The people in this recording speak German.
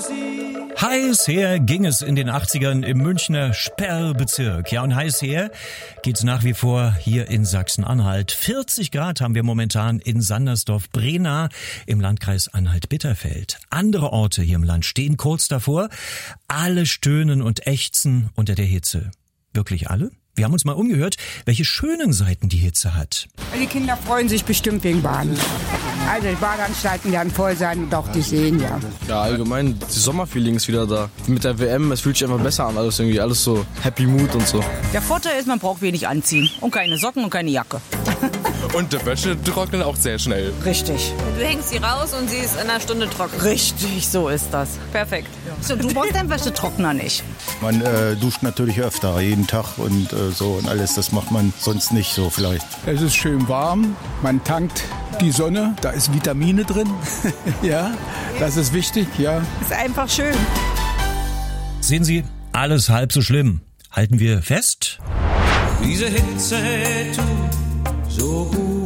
Heiß her ging es in den 80ern im Münchner Sperrbezirk. Ja, und heiß her geht's nach wie vor hier in Sachsen-Anhalt. 40 Grad haben wir momentan in Sandersdorf-Brena im Landkreis Anhalt-Bitterfeld. Andere Orte hier im Land stehen kurz davor. Alle stöhnen und ächzen unter der Hitze. Wirklich alle? Wir haben uns mal umgehört, welche schönen Seiten die Hitze hat. Die Kinder freuen sich bestimmt wegen Baden. Also die Badeanstalten werden voll sein und auch die Seen, ja. Ja, allgemein, die Sommerfeeling ist wieder da. Mit der WM, es fühlt sich einfach besser an, alles irgendwie, alles so Happy Mood und so. Der Vorteil ist, man braucht wenig anziehen und keine Socken und keine Jacke. Und die Wäsche trocknet auch sehr schnell. Richtig. Du hängst sie raus und sie ist in einer Stunde trocken. Richtig, so ist das. Perfekt. So, du brauchst deinen Wäschetrockner nicht. Man duscht natürlich öfter, jeden Tag und so und alles. Das macht man sonst nicht so vielleicht. Es ist schön warm, man tankt die Sonne, da ist Vitamine drin. Ja, das ist wichtig, ja. Ist einfach schön. Sehen Sie, alles halb so schlimm. Halten wir fest. Diese Hitze tut so gut.